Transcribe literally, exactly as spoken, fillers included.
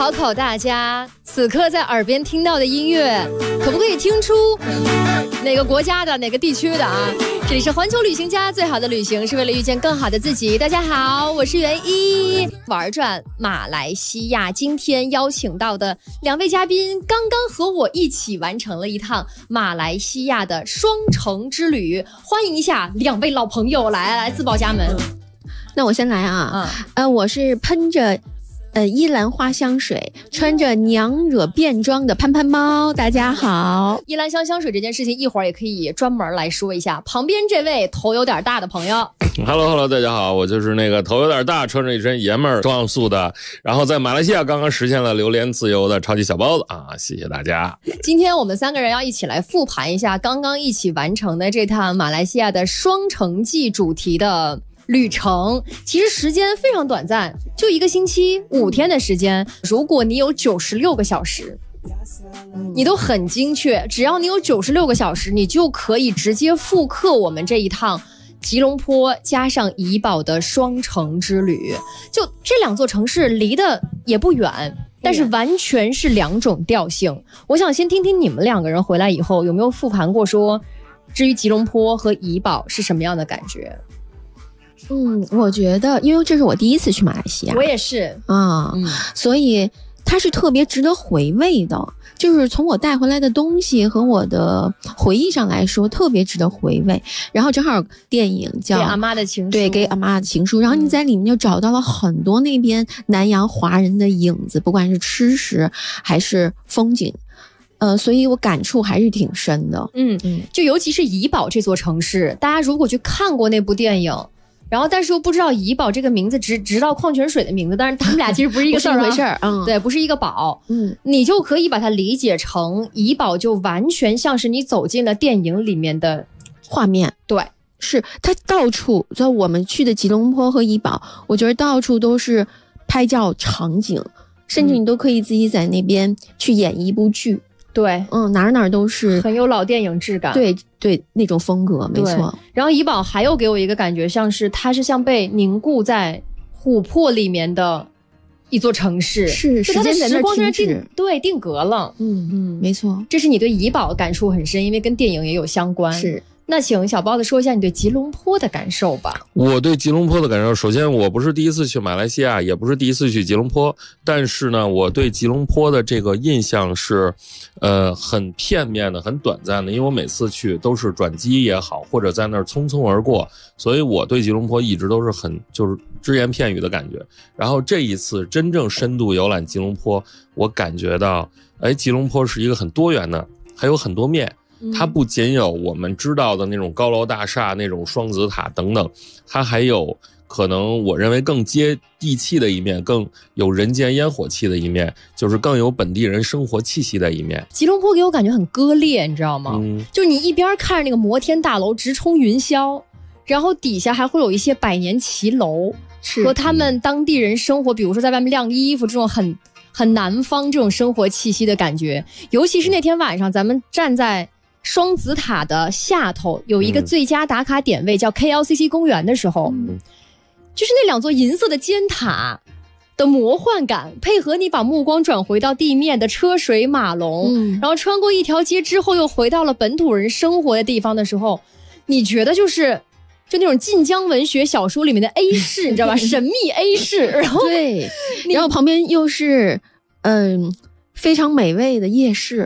考考大家，此刻在耳边听到的音乐，可不可以听出哪个国家的、哪个地区的啊？这里是环球旅行家，最好的旅行是为了遇见更好的自己。大家好，我是袁一，玩转马来西亚。今天邀请到的两位嘉宾，刚刚和我一起完成了一趟马来西亚的双城之旅。欢迎一下两位老朋友，来来自报家门。 那我先来啊，嗯、呃，我是喷着。呃，依兰花香水，穿着娘惹便装的潘潘猫，大家好。 依兰香香水这件事情，一会儿也可以专门来说一下。旁边这位头有点大的朋友 ，Hello Hello， 大家好，我就是那个头有点大，穿着一身爷们儿装束的，然后在马来西亚刚刚实现了榴莲自由的超级小包子啊！谢谢大家。 今天我们三个人要一起来复盘一下刚刚一起完成的这趟马来西亚的双城记主题的旅程。其实时间非常短暂，就一个星期五天的时间。如果你有九十六个小时，你都很精确，只要你有九十六个小时，你就可以直接复刻我们这一趟吉隆坡加上怡保的双城之旅。就这两座城市离得也不远，但是完全是两种调性。我想先听听你们两个人回来以后有没有复盘过，说至于吉隆坡和怡保是什么样的感觉。 嗯，我觉得因为这是我第一次去马来西亚， 我也是啊、嗯，所以它是特别值得回味的，就是从我带回来的东西和我的回忆上来说特别值得回味。然后正好电影叫给阿妈的情书， 对，给阿妈的情书，然后你在里面就找到了很多那边南洋华人的影子，不管是吃食还是风景，呃，所以我感触还是挺深的。 嗯嗯，就尤其是怡保这座城市，大家如果去看过那部电影，然后但是又不知道怡保这个名字，只知道矿泉水的名字，但是他们俩其实不是一个事儿、啊、 不是一回事儿，嗯， 对，不是一个宝， 嗯， 你就可以把它理解成怡保就完全像是你走进了电影里面的画面， 对， 是它到处，在我们去的吉隆坡和怡保，我觉得到处都是拍照场景，甚至你都可以自己在那边去演一部剧。 对， 嗯，哪儿哪儿都是很有老电影质感， 对对，那种风格，没错。 然后怡保还有给我一个感觉，像是它是像被凝固在琥珀里面的一座城市， 是时间在那停止， 对，定格了。 嗯嗯，没错。 这是你对怡保感触很深，因为跟电影也有相关。 是。 那请小包子说一下你对吉隆坡的感受吧。 我对吉隆坡的感受，首先我不是第一次去马来西亚，也不是第一次去吉隆坡，但是呢，我对吉隆坡的这个印象是呃，很片面的，很短暂的，因为我每次去都是转机也好，或者在那儿匆匆而过，所以我对吉隆坡一直都是很就是只言片语的感觉。然后这一次真正深度游览吉隆坡，我感觉到哎，吉隆坡是一个很多元的，还有很多面。它不仅有我们知道的那种高楼大厦，那种双子塔等等，它还有可能我认为更接地气的一面，更有人间烟火气的一面，就是更有本地人生活气息的一面。 吉隆坡给我感觉很割裂，你知道吗？ 嗯， 就是你一边看着那个摩天大楼直冲云霄，然后底下还会有一些百年骑楼，和他们当地人生活，比如说在外面晾衣服这种很很南方这种生活气息的感觉。尤其是那天晚上咱们站在双子塔的下头有一个最佳打卡点位、嗯、叫 K L C C 公园的时候、嗯、就是那两座银色的尖塔的魔幻感，配合你把目光转回到地面的车水马龙、嗯、然后穿过一条街之后又回到了本土人生活的地方的时候，你觉得就是就那种晋江文学小说里面的 A 市你知道吧神秘 A 市，然后对，然后旁边又是嗯非常美味的夜市，